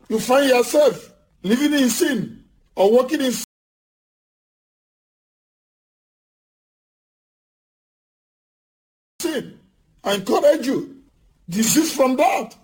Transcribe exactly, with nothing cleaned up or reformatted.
you find yourself living in sin or walking in sin, I encourage you, desist from that.